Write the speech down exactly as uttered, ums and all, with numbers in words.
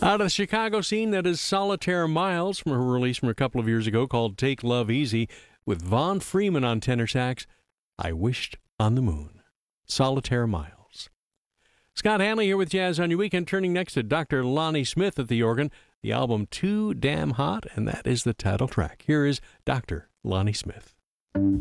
Out of the Chicago scene, that is Solitaire Miles from her release from a couple of years ago called Take Love Easy, with Vaughn Freeman on tenor sax. I Wished on the Moon. Solitaire Miles. Scott Hanley here with Jazz on Your Weekend, turning next to Doctor Lonnie Smith at the organ, the album Too Damn Hot, and that is the title track. Here is Doctor Lonnie Smith.